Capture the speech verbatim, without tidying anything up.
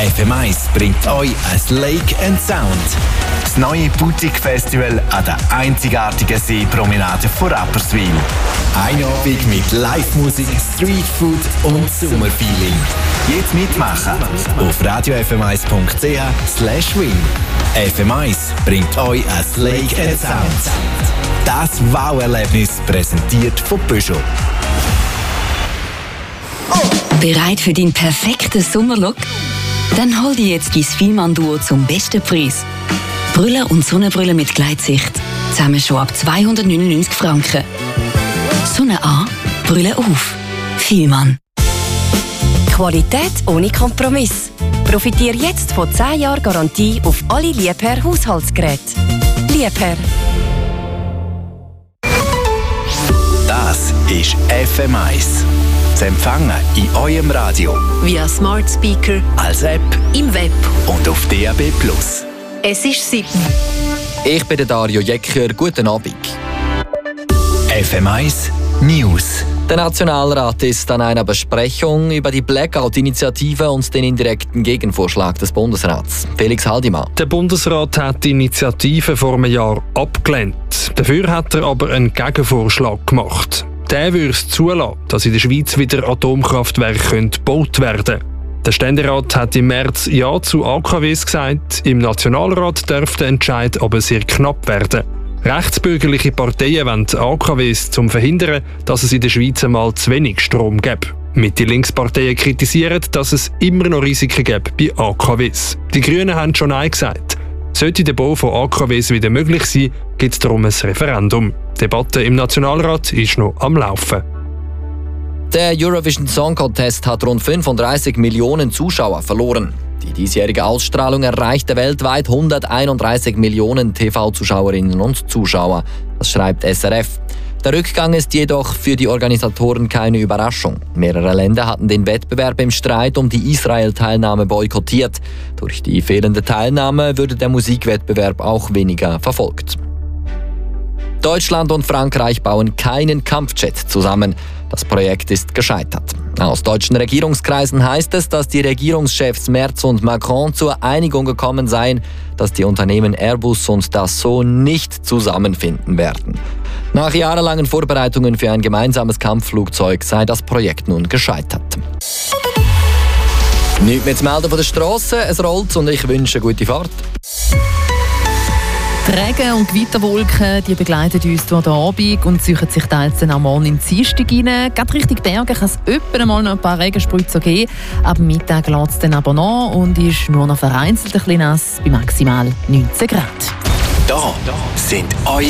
F M eins bringt euch ein Lake and Sound. Das neue Boutique-Festival an der einzigartigen Seepromenade von Rapperswil. Ein Abend mit Live-Musik, Streetfood und Sommerfeeling. Jetzt mitmachen auf radio f m eins punkt c h slash win. F M eins bringt euch ein Lake and Sound. Das Wow-Erlebnis präsentiert von Peugeot. Bereit für deinen perfekten Sommerlook? Dann hol dir jetzt dein Fielmann-Duo zum besten Preis. Brille und Sonnenbrille mit Gleitsicht. Zusammen schon ab zweihundertneunundneunzig Franken. Sonne an, Brille auf. Fielmann. Qualität ohne Kompromiss. Profitiere jetzt von zehn Jahren Garantie auf alle Liebherr Haushaltsgeräte. Liebherr. Das ist F M eins. Zu empfangen in eurem Radio, via Smart Speaker, als App, im Web und auf D A B plus. Es ist sieben. Ich bin der Dario Jecker. Guten Abend. F M eins News. Der Nationalrat ist an einer Besprechung über die Blackout-Initiative und den indirekten Gegenvorschlag des Bundesrats. Felix Haldimann. Der Bundesrat hat die Initiative vor einem Jahr abgelehnt. Dafür hat er aber einen Gegenvorschlag gemacht. Der würde es zulassen, dass in der Schweiz wieder Atomkraftwerke gebaut werden können. Der Ständerat hat im März Ja zu A K Ws gesagt. Im Nationalrat dürfte der Entscheid aber sehr knapp werden. Rechtsbürgerliche Parteien wollen A K Ws, um zu verhindern, dass es in der Schweiz einmal zu wenig Strom gibt. Mitte-Links-Parteien kritisieren, dass es immer noch Risiken gibt bei A K Ws. Die Grünen haben schon Nein gesagt. Sollte der Bau von A K Ws wieder möglich sein, gibt es darum ein Referendum. Die Debatte im Nationalrat ist noch am Laufen. Der Eurovision Song Contest hat rund fünfunddreißig Millionen Zuschauer verloren. Die diesjährige Ausstrahlung erreichte weltweit hunderteinunddreißig Millionen T V-Zuschauerinnen und Zuschauer. Das schreibt S R F. Der Rückgang ist jedoch für die Organisatoren keine Überraschung. Mehrere Länder hatten den Wettbewerb im Streit um die Israel-Teilnahme boykottiert. Durch die fehlende Teilnahme würde der Musikwettbewerb auch weniger verfolgt. Deutschland und Frankreich bauen keinen Kampfjet zusammen. Das Projekt ist gescheitert. Aus deutschen Regierungskreisen heißt es, dass die Regierungschefs Merz und Macron zur Einigung gekommen seien, dass die Unternehmen Airbus und Dassault nicht zusammenfinden werden. Nach jahrelangen Vorbereitungen für ein gemeinsames Kampfflugzeug sei das Projekt nun gescheitert. Nichts mehr zu melden von der Straße, es rollt und ich wünsche gute Fahrt. Die Regen- und Gewitterwolken die begleiten uns durch den Abend und suchen sich teils dann am Morgen in die Dienstag rein. Gerade Richtung Berge kann es öppe mal noch ein paar Regenspritzer geben. Ab Mittag lässt es dann aber noch und ist nur noch vereinzelt ein bisschen nass bei maximal neunzehn Grad. Da sind eure